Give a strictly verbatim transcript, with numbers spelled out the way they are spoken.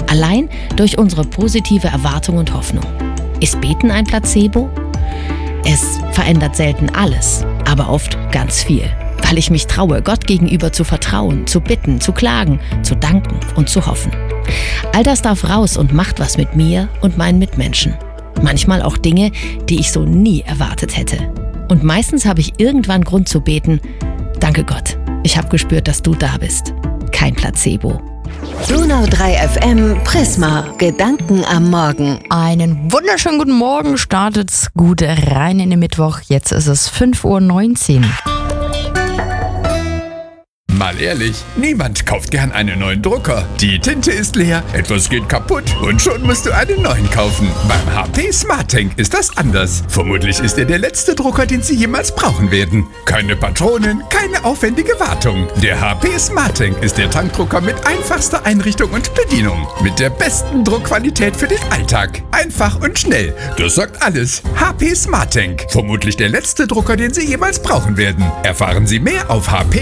Allein durch unsere positive Erwartung und Hoffnung. Ist Beten ein Placebo? Es verändert selten alles, aber oft ganz viel. Weil ich mich traue, Gott gegenüber zu vertrauen, zu bitten, zu klagen, zu danken und zu hoffen. All das darf raus und macht was mit mir und meinen Mitmenschen. Manchmal auch Dinge, die ich so nie erwartet hätte. Und meistens habe ich irgendwann Grund zu beten: Danke Gott, ich habe gespürt, dass du da bist. Kein Placebo. Donau drei F M Prisma. Gedanken am Morgen. Einen wunderschönen guten Morgen, startet's gut rein in den Mittwoch. Jetzt ist es fünf Uhr neunzehn. Mal ehrlich, niemand kauft gern einen neuen Drucker. Die Tinte ist leer, etwas geht kaputt und schon musst du einen neuen kaufen. Beim H P SmartTank ist das anders. Vermutlich ist er der letzte Drucker, den Sie jemals brauchen werden. Keine Patronen, keine aufwendige Wartung. Der H P SmartTank ist der Tankdrucker mit einfachster Einrichtung und Bedienung. Mit der besten Druckqualität für den Alltag. Einfach und schnell. Das sagt alles. H P SmartTank. Vermutlich der letzte Drucker, den Sie jemals brauchen werden. Erfahren Sie mehr auf H P